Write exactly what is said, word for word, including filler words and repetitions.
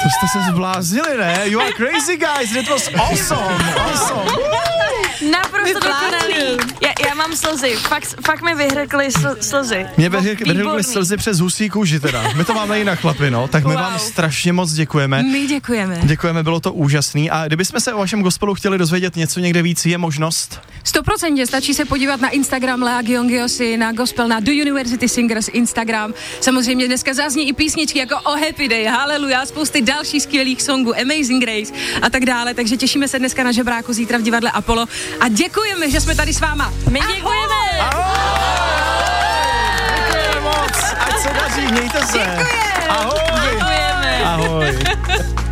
To jste se zbláznili, ne? You are crazy guys, it was awesome, awesome. Naprosto dokonalý. Já, já mám slzy, fakt, fakt mi vyhrkly sl, slzy. Mě vyhrkly slzy přes husí kůži teda. My to máme jinak, chlapi, no. Tak my wow. vám strašně moc děkujeme. My děkujeme. Děkujeme, bylo to úžasný. A kdybychom se o vašem gospelu chtěli dozvědět něco někde víc, je možnost? sto procent stačí se podívat na Instagram Lea Gyongyosi, na gospel, na The University Singers Instagram. Samozřejmě dneska zazní i písničky jako O Happy Day, Hallelujah, spousty dalších skvělých songů, Amazing Grace a tak dále. Takže těšíme se dneska na žebráku, zítra v divadle Apollo a děkujeme, že jsme tady s váma. My děkujeme. Ahoj! Děkujeme moc, ať se daří, mějte se. Děkujeme. Ahoj! Děkujeme. Ahoj!